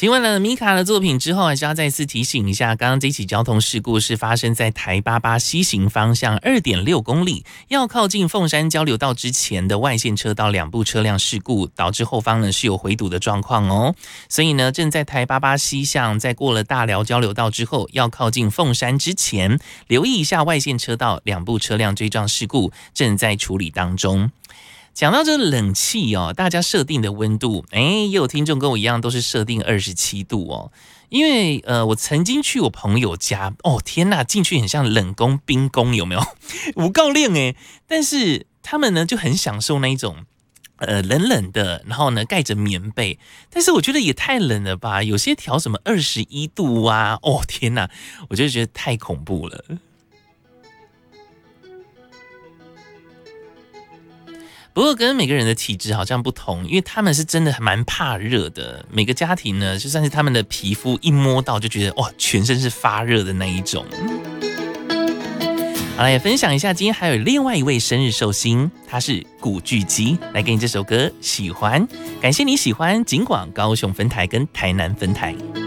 听完了米卡的作品之后，还是要再次提醒一下，刚刚这起交通事故是发生在台88西行方向 2.6 公里，要靠近凤山交流道之前的外线车道2部车辆事故，导致后方呢是有回堵的状况哦。所以呢，正在台88西向，在过了大寮交流道之后，要靠近凤山之前，留意一下外线车道2部车辆追撞事故，正在处理当中。讲到这冷气哦，大家设定的温度，也有听众跟我一样都是设定27度哦。因为我曾经去我朋友家，哦天哪，进去很像冷宫冰宫，有没有？无够冷耶，但是他们呢就很享受那一种冷冷的，然后呢盖着棉被，但是我觉得也太冷了吧，有些调什么21度啊，哦天哪，我就觉得太恐怖了。不过跟每个人的体质好像不同，因为他们是真的蛮怕热的。每个家庭呢，就算是他们的皮肤一摸到就觉得哇，全身是发热的那一种。好了，也分享一下，今天还有另外一位生日寿星，他是古巨基，来给你这首歌《喜欢》。感谢你喜欢警广高雄分台跟台南分台。